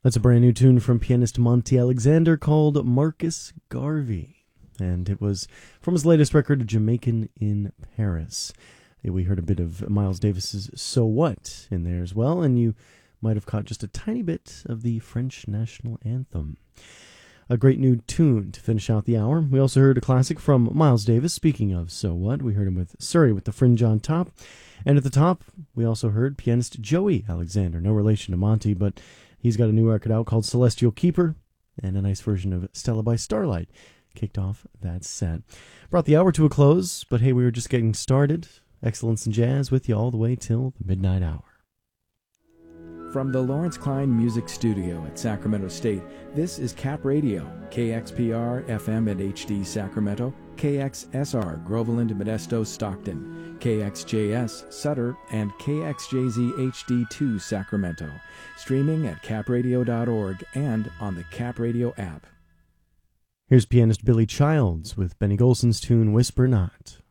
That's a brand new tune from pianist Monty Alexander called Marcus Garvey. And it was from his latest record, Jamaican in Paris. We heard a bit of Miles Davis's So What in there as well, and you might have caught just a tiny bit of the French national anthem. A great new tune to finish out the hour. We also heard a classic from Miles Davis. Speaking of So What, we heard him with Surrey with the Fringe on top. And at the top, we also heard pianist Joey Alexander. No relation to Monty, but he's got a new record out called Celestial Keeper, and a nice version of Stella by Starlight kicked off that set. Brought the hour to a close, but hey, we were just getting started. Excellence in Jazz with you all the way till the midnight hour. From the Lawrence Klein Music Studio at Sacramento State, this is Cap Radio, KXPR FM and HD Sacramento, KXSR Groveland, Modesto, Stockton, KXJS Sutter, and KXJZ HD2 Sacramento. Streaming at capradio.org and on the Cap Radio app. Here's pianist Billy Childs with Benny Golson's tune Whisper Not.